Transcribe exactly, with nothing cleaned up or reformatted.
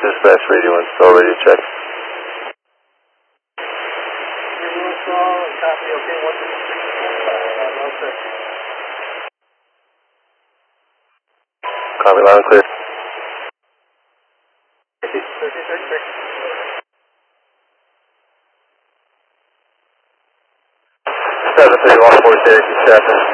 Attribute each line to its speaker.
Speaker 1: Dispatch radio install, radio check. Copy, loud and clear. seven three one four Cherokee traffic.